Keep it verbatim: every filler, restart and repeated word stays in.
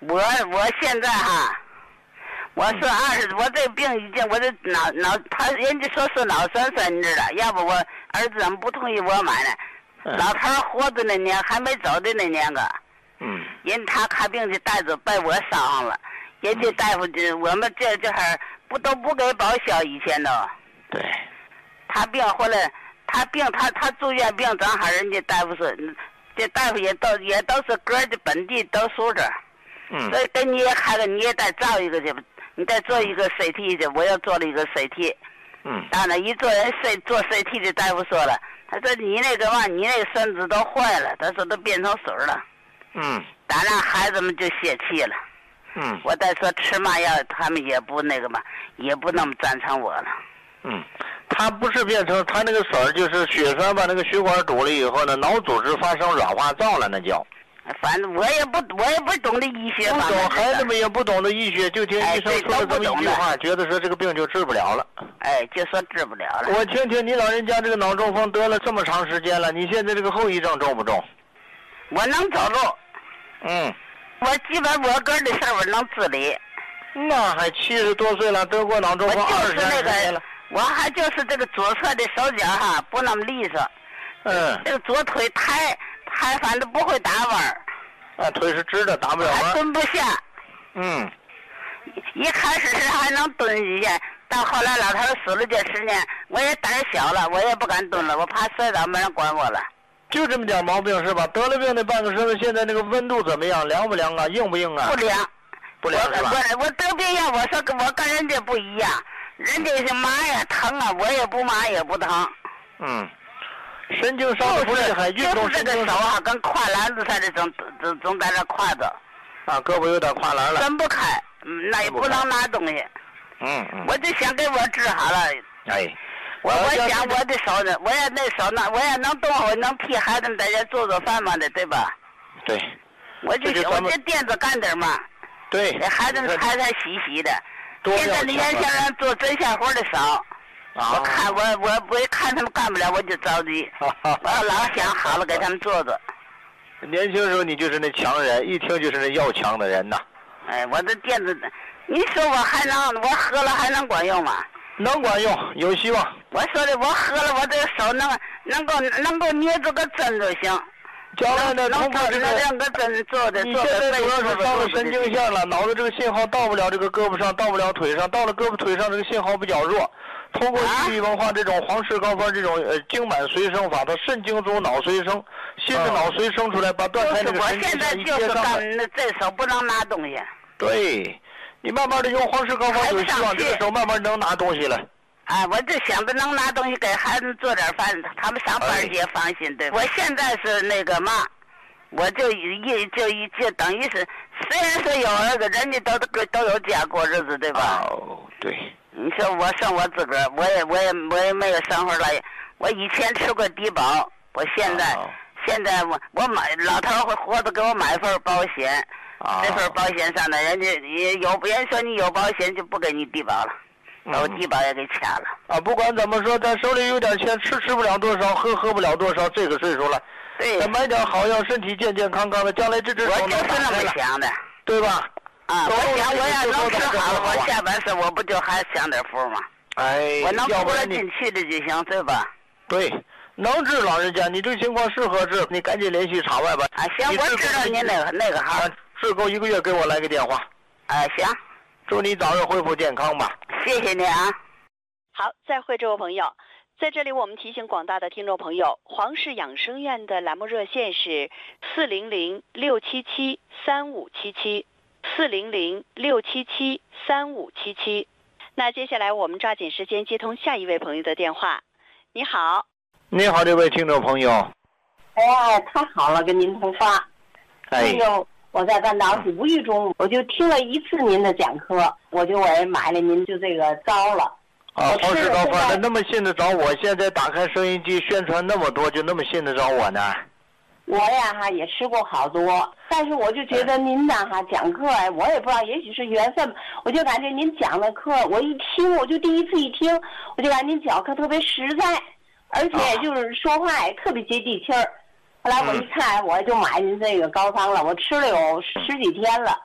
我我现在哈，我是二十，我这病已经我这脑脑，他人家说是脑栓塞，你知道？要不我儿子怎么不同意我买呢？嗯、老头活的那年还没走的那年个， 嗯， 人他看病去带着被我捎上了，人家大夫就我们这这还不都不给报销，以前都。 对。 他病回来，他病他他住院病正好人家大夫是，这大夫也都也都是个的本地都属这。 嗯， 所以给你也开个，你也再照一个去，你再做一个 C T 去。我又做了一个 C T。 嗯， 当然一做人 C 做 C T 的大夫说了，他说你那个嘛，你那个身子都坏了，他说都变成水了。 嗯， 当然孩子们就泄气了。 嗯， 我再说吃嘛药，他们也不那个嘛，也不那么赞成我了。 嗯，他不是变成他那个水儿，就是血栓把那个血管堵了以后呢，脑组织发生软化灶了，那叫。 反正我也不，我也不懂得医学。 不懂，孩子们也不懂得医学，就听医生说了这么一句话，觉得说这个病就治不了了。 哎，就说治不了了。 我听听你老人家这个脑中风得了这么长时间了，你现在这个后遗症重不重？ 我能走路。 嗯。 我基本我个人的事我能自理。 那还七十多岁了，得过脑中风二十三年了。 我还就是这个左侧的手脚哈不那么利索。 嗯。 这个左腿抬。还反正不会打弯儿， 啊，腿是直的，打不了弯， 还蹲不下。 嗯， 一开始是还能蹲一下，到后来老头死了这十年，我也胆小了，我也不敢蹲了，我怕摔倒没人管我了。 就这么点毛病是吧？得了病那半个身子，现在那个温度怎么样？凉不凉啊？硬不硬啊？ 不凉， 不凉是吧？ 我我得病呀，我说我跟人家不一样，人家是麻呀疼啊，我也不麻也不疼。 嗯。神经伤的不厉害，运动神经就是这个手啊，跟跨栏子似的，总总总在这跨着。 啊，胳膊有点跨栏了。 伸不开，那也不能拿东西。 嗯嗯。 我就想给我治好了。 哎。 我我想我的手呢，我要那手呢，我要能动，我能替孩子们在家做做饭嘛的，对吧？ 对。 我就我这店子干点嘛。 对。 给孩子们擦擦洗洗的。现在的年轻人做针线活的少。 啊、 我看我我我一看他们干不了，我就着急。我老想好了给他们做做。 年轻时候你就是那强人，一听就是那要强的人呐。 哎，我这垫子，你说我还能，我喝了还能管用吗？ 能管用，有希望。 我说的，我喝了，我这个手能能够能够捏住个针就行。 将来呢，通过这个， 两个针做的， 你现在主要是伤了神经线了，脑子这个信号到不了这个胳膊上，到不了腿上，到了胳膊腿上这个信号比较弱。通过西域文化这种皇室高分这种呃经脉随生法，它肾经足脑随生，新的脑髓生出来，把断开那个神经线一接上来。 那这手不能拿东西。 对，你慢慢的用皇室高分有希望，这个手慢慢能拿东西了。 哎，我就想着能拿东西给孩子做点饭，他们上班也放心。对，我现在是那个嘛，我就一就一就等于是，虽然说有儿子，人家都都都有家过日子，对吧？ 哦，对。 你说我生我自个儿，我也我也我也没有生活了。我以前吃过低保，我现在、哦、现在我我买老头会活着给我买份保险，哦、这份保险上呢，人家也有人说你有保险就不给你低保了，把我低保也给掐了。 啊，不管怎么说，咱手里有点钱，吃吃不了多少，喝喝不了多少，这个岁数了， 对， 再买点好药，身体健健康康的，将来这只手能打开了。 我就是那么想的， 对吧？ 啊，我想我要能吃好了，我下半生我不就还享点福吗？ 哎， 我能活得进去的就行，对吧？ 对，能治老人家，你这个情况适合治，你赶紧联系场外吧。 啊，行，我知道您那个那个哈。 治够一个月给我来个电话。 啊，行。 祝你早日恢复健康吧。 谢谢你啊。 好，再会，这位朋友。在这里，我们提醒广大的听众朋友，皇氏养生院的栏目热线是四零零六七七三五七七。四零零六七七三五七七，那接下来我们抓紧时间接通下一位朋友的电话。你好， 你好，这位听众朋友。 哎，太好了，跟您通话。 哎， 那个我在半岛无意中我就听了一次您的讲课，我就我也买了您就这个招了。 啊，皇氏高方的那么信得着我？现在打开收音机宣传那么多，就那么信得着我呢？ 我呀哈也吃过好多，但是我就觉得您呢哈讲课哎，我也不知道，也许是缘分，我就感觉您讲的课，我一听我就第一次一听，我就感觉您讲课特别实在，而且就是说话也特别接地气儿。后来我一看，我就买您这个高汤了，我吃了有十几天了，